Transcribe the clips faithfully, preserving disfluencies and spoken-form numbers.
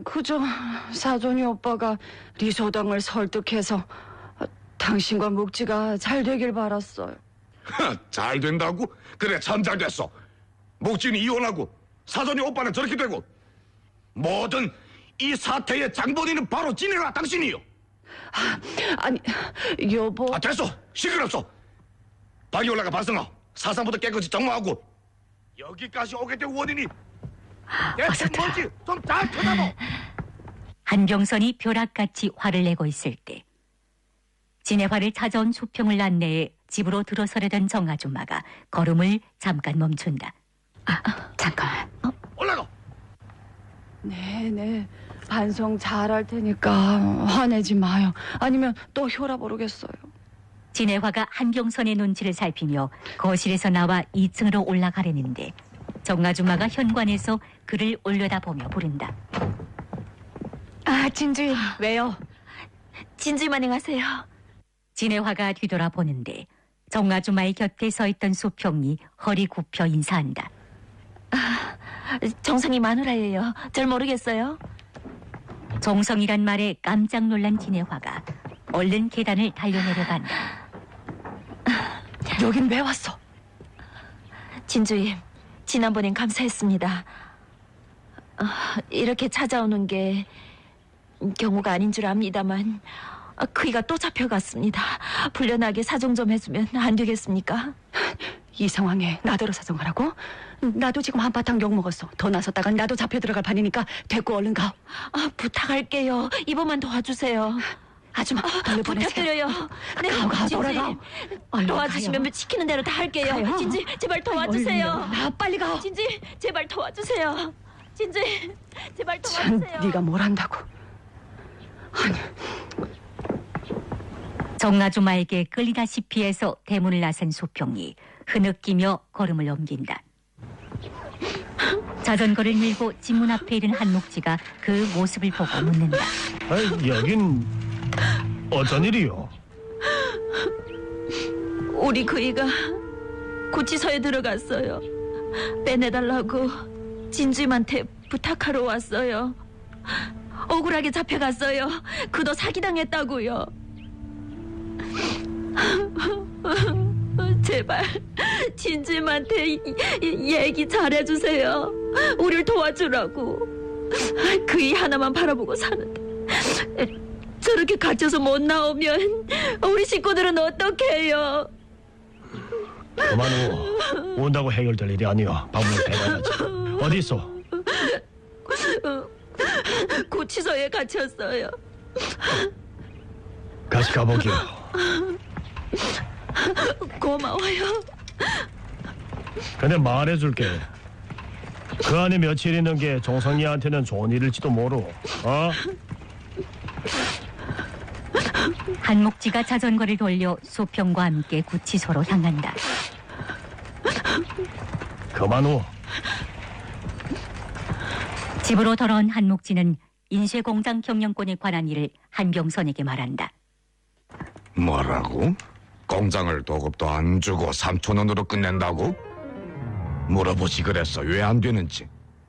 그저 사돈이 오빠가 리소당을 설득해서 당신과 묵지가 잘 되길 바랐어요. 잘 된다고? 그래, 참 잘 됐어. 묵진이 이혼하고 사돈이 오빠는 저렇게 되고 뭐든 이 사태의 장본인은 바로 지네가 당신이요. 아, 아니, 여보. 아, 됐어. 시끄럽소. 방에 올라가 반성하고 사상부터 깨끗이 정화하고 여기까지 오게 된 원인이 대체 뭔지 좀 잘 쳐다보. 한병선이 벼락같이 화를 내고 있을 때 진해화를 찾아온 소평을 안내해 집으로 들어서려던 정아줌마가 걸음을 잠깐 멈춘다. 아, 잠깐. 어? 올라가. 네네, 반성 잘할 테니까 화내지 마요. 아니면 또 혈압 오르겠어요. 진해화가 한병선의 눈치를 살피며 거실에서 나와 이 층으로 올라가려는데 정아줌마가 현관에서 그를 올려다보며 부른다. 아, 진주임. 왜요? 진주임 안녕하세요. 진해화가 뒤돌아보는데 정아줌마의 곁에 서 있던 소평이 허리 굽혀 인사한다. 아, 정성이 마누라예요. 절 모르겠어요? 정성이란 말에 깜짝 놀란 진해화가 얼른 계단을 달려내려간다. 여긴 왜 왔어? 진주임, 지난번엔 감사했습니다. 아, 이렇게 찾아오는 게 경우가 아닌 줄 압니다만 아, 그이가 또 잡혀갔습니다. 불련하게 사정 좀 해주면 안 되겠습니까? 이 상황에 나더러 사정하라고? 나도 지금 한바탕 욕먹었어. 더 나섰다간 나도 잡혀 들어갈 판이니까 데리고 얼른 가. 아, 부탁할게요. 이번만 도와주세요. 아줌마, 아, 돌려보내세요. 부탁드려요. 네, 가오, 가오, 진주임. 돌아가. 얼른 도와주시면 가요. 시키는 대로 다 할게요. 가요. 진지, 제발 도와주세요. 얼른 가, 빨리 가. 진지, 제발 도와주세요. 진지, 제발 참, 도와주세요. 네가 뭘 한다고. 아니, 정아줌마에게 끌리다시피 해서 대문을 나선 소평이 흐느끼며 걸음을 옮긴다. 자전거를 밀고 집문 앞에 이른 한목지가 그 모습을 보고 묻는다. 아이, 여긴 어쩐 일이요? 우리 그이가 구치소에 들어갔어요. 빼내달라고 진주임한테 부탁하러 왔어요. 억울하게 잡혀갔어요. 그도 사기당했다고요. 제발 진주임한테 이- 이- 얘기 잘해주세요. 우릴 도와주라고. 그이 하나만 바라보고 사는데 저렇게 갇혀서 못 나오면 우리 식구들은 어떻게 해요? 그만 오. 온다고 해결될 일이 아니야. 밥을 배달하지. 어디 있어? 구치소에 갇혔어요. 같이 가보기요. 고마워요. 근데 말해줄게. 그 안에 며칠 있는 게 정성이한테는 좋은 일일지도 모르. 어? 한목지가 자전거를 돌려 소평과 함께 구치소로 향한다. 그만 오. 집으로 돌아온 한목지는 인쇄공장 경영권에 관한 일을 한병선에게 말한다. 뭐라고? 공장을 도급도 안 주고 삼천 원으로 끝낸다고? 물어보지 그랬어. 왜 안 되는지.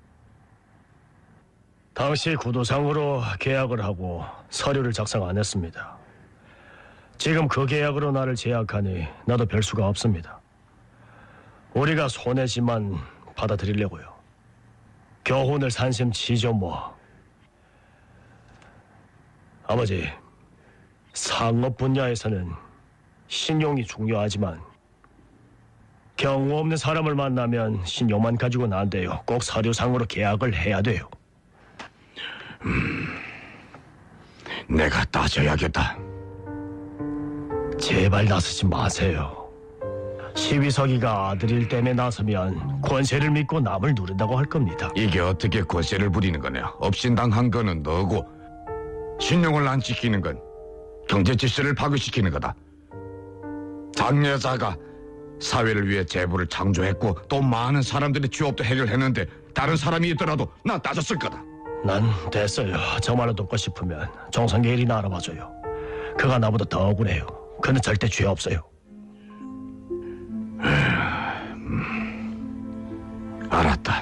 당시 구도상으로 계약을 하고 서류를 작성 안 했습니다. 지금 그 계약으로 나를 제약하니 나도 별 수가 없습니다. 우리가 손해지만 받아들이려고요. 교훈을 산심치죠 뭐. 아버지, 상업 분야에서는 신용이 중요하지만 경우 없는 사람을 만나면 신용만 가지고는 안 돼요. 꼭 서류상으로 계약을 해야 돼요. 내가 따져야겠다. 제발 나서지 마세요. 시비서기가 아들일 때문에 나서면 권세를 믿고 남을 누른다고 할 겁니다. 이게 어떻게 권세를 부리는 거냐? 업신당한 거는 너고 신용을 안 지키는 건 경제 질서를 파괴시키는 거다. 장여자가 사회를 위해 재부를 창조했고 또 많은 사람들의 취업도 해결했는데 다른 사람이 있더라도 난 따졌을 거다. 난 됐어요. 정말로 돕고 싶으면 정상계 일이나 알아봐줘요. 그가 나보다 더 억울해요. 그는 절대 죄 없어요. 알았다.